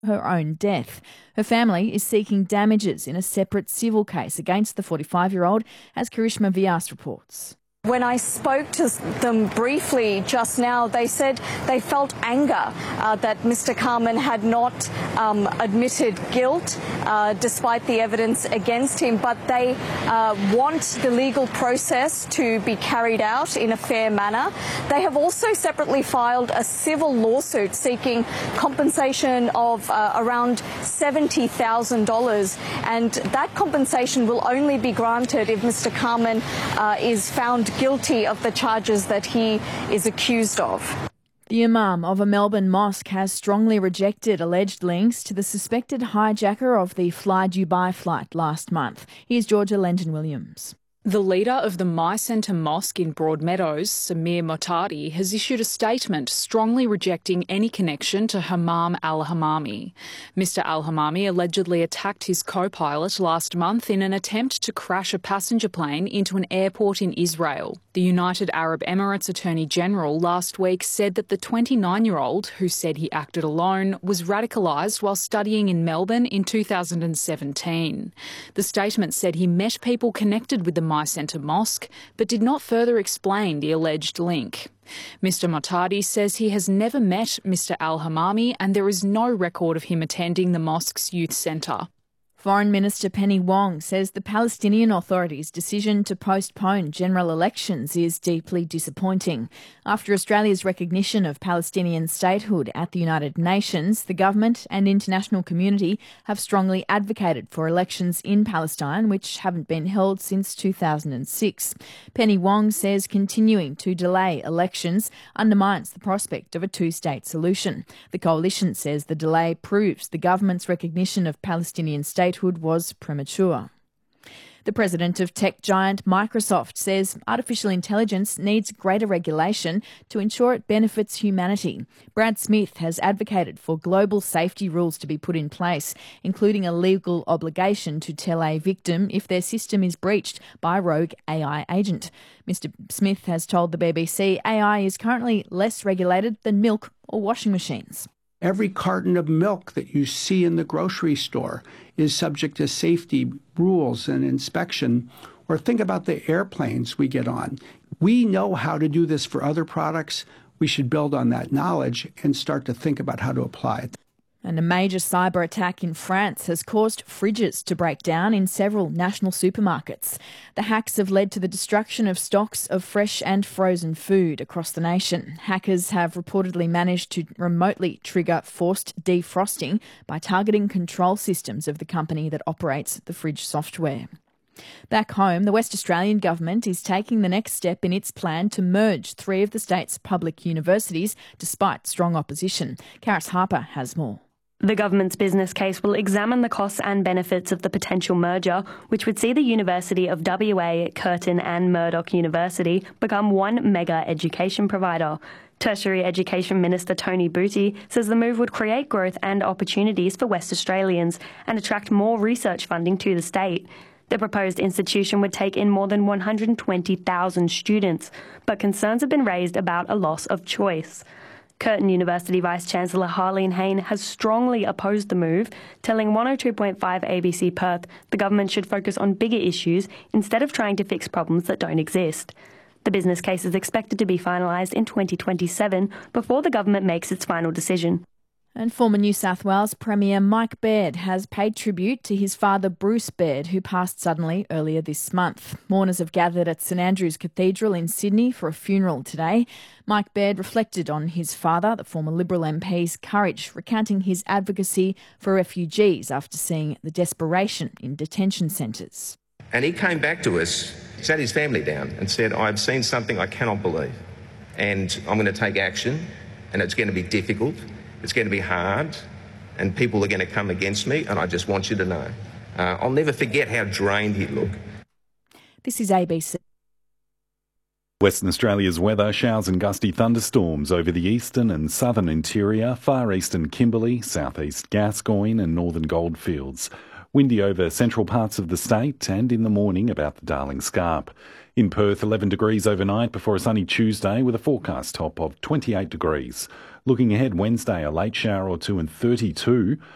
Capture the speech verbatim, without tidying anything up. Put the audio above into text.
her own death. Her family is seeking damages in a separate civil case against the forty-five-year-old, as Karishma Vyas reports. When I spoke to them briefly just now, they said they felt anger uh, that Mister Carman had not um, admitted guilt uh, despite the evidence against him, but they uh, want the legal process to be carried out in a fair manner. They have also separately filed a civil lawsuit seeking compensation of uh, around seventy thousand dollars, and that compensation will only be granted if Mister Carman uh, is found guilty of the charges that he is accused of. The imam of a Melbourne mosque has strongly rejected alleged links to the suspected hijacker of the Fly Dubai flight last month. Here's Georgia Lenton-Williams. The leader of the My Centre Mosque in Broadmeadows, Samir Motadi, has issued a statement strongly rejecting any connection to Hammam al-Hammami. Mister al-Hammami allegedly attacked his co-pilot last month in an attempt to crash a passenger plane into an airport in Israel. The United Arab Emirates Attorney General last week said that the twenty-nine-year-old, who said he acted alone, was radicalised while studying in Melbourne in two thousand seventeen. The statement said he met people connected with the My Centre Mosque, but did not further explain the alleged link. Mister Motadi says he has never met Mister al-Hammami and there is no record of him attending the mosque's youth centre. Foreign Minister Penny Wong says the Palestinian Authority's decision to postpone general elections is deeply disappointing. After Australia's recognition of Palestinian statehood at the United Nations, the government and international community have strongly advocated for elections in Palestine, which haven't been held since two thousand six. Penny Wong says continuing to delay elections undermines the prospect of a two-state solution. The coalition says the delay proves the government's recognition of Palestinian statehood was premature. The president of tech giant Microsoft says artificial intelligence needs greater regulation to ensure it benefits humanity. Brad Smith has advocated for global safety rules to be put in place, including a legal obligation to tell a victim if their system is breached by a rogue A I agent. Mister Smith has told the B B C A I is currently less regulated than milk or washing machines. Every carton of milk that you see in the grocery store is subject to safety rules and inspection. Or think about the airplanes we get on. We know how to do this for other products. We should build on that knowledge and start to think about how to apply it. And a major cyber attack in France has caused fridges to break down in several national supermarkets. The hacks have led to the destruction of stocks of fresh and frozen food across the nation. Hackers have reportedly managed to remotely trigger forced defrosting by targeting control systems of the company that operates the fridge software. Back home, the West Australian government is taking the next step in its plan to merge three of the state's public universities, despite strong opposition. Karis Harper has more. The government's business case will examine the costs and benefits of the potential merger, which would see the University of W A, Curtin and Murdoch University become one mega education provider. Tertiary Education Minister Tony Booty says the move would create growth and opportunities for West Australians and attract more research funding to the state. The proposed institution would take in more than one hundred twenty thousand students, but concerns have been raised about a loss of choice. Curtin University Vice-Chancellor Harleen Hayne has strongly opposed the move, telling one oh two point five A B C Perth the government should focus on bigger issues instead of trying to fix problems that don't exist. The business case is expected to be finalised in twenty twenty-seven before the government makes its final decision. And former New South Wales Premier Mike Baird has paid tribute to his father Bruce Baird, who passed suddenly earlier this month. Mourners have gathered at St Andrew's Cathedral in Sydney for a funeral today. Mike Baird reflected on his father, the former Liberal M P's courage, recounting his advocacy for refugees after seeing the desperation in detention centres. And he came back to us, sat his family down and said, I've seen something I cannot believe and I'm going to take action and it's going to be difficult. It's going to be hard and people are going to come against me and I just want you to know. Uh, I'll never forget how drained he'd look. This is A B C. Western Australia's weather: showers and gusty thunderstorms over the eastern and southern interior, far eastern Kimberley, southeast Gascoyne and northern Goldfields. Windy over central parts of the state and in the morning about the Darling Scarp. In Perth, eleven degrees overnight before a sunny Tuesday with a forecast top of twenty-eight degrees. Looking ahead, Wednesday, a late shower or two and thirty-two.